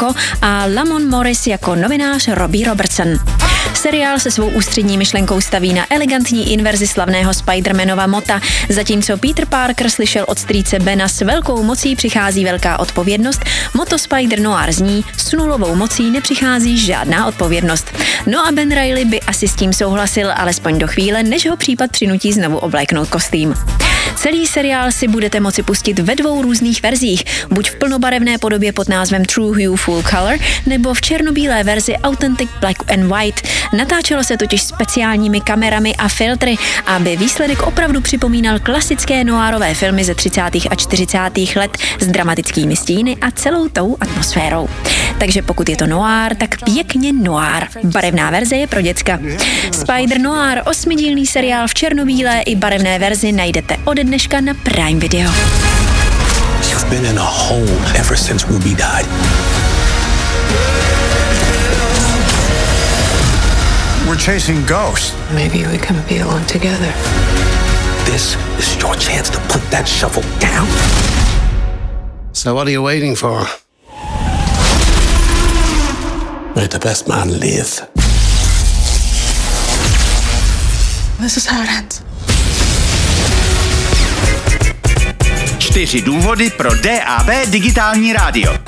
Moko a Lamont Morris jako novinář Robbie Robertson. Seriál se svou ústřední myšlenkou staví na elegantní inverzi slavného Spider-Manova mota. Zatímco Peter Parker slyšel od strýce Bena s velkou mocí přichází velká odpovědnost, moto Spider Noir zní s nulovou mocí nepřichází žádná odpovědnost. No a Ben Reilly by asi s tím souhlasil alespoň do chvíle, než ho případ přinutí znovu obléknout kostým. Celý seriál si budete moci pustit ve 2 různých verzích, buď v plnobarevné podobě pod názvem True Hue Full Color, nebo v černobílé verzi Authentic Black and White. Natáčelo se totiž speciálními kamerami a filtry, aby výsledek opravdu připomínal klasické noárové filmy ze 30. a 40. let s dramatickými stíny a celou tou atmosférou. Takže pokud je to noár, tak pěkně noár. Barevná verze je pro děcka. Spider Noir, 8dílný seriál v černobílé i barevné verzi najdete ode dneška na Prime Video. You've been in a hole ever since Ruby died. We're chasing ghosts. Maybe we can be alone together. This is your chance to put that shovel down. So what are you waiting for? Let the best man live. This is how it ends. 4 důvody pro DAB digitální rádio.